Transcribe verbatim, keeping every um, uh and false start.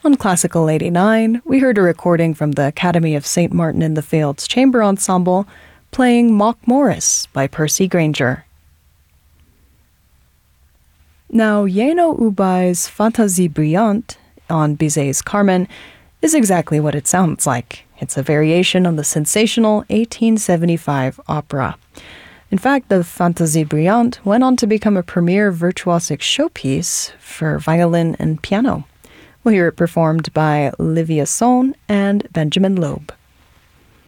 On Classical eighty-nine, we heard a recording from the Academy of Saint Martin in the Fields Chamber Ensemble playing Mock Morris by Percy Grainger. Now, Jenő Ubály's Fantaisie Brillante on Bizet's Carmen is exactly what it sounds like. It's a variation on the sensational eighteen seventy-five opera. In fact, the Fantaisie Brillante went on to become a premier virtuosic showpiece for violin and piano. We'll hear it performed by Livia Sohn and Benjamin Loeb.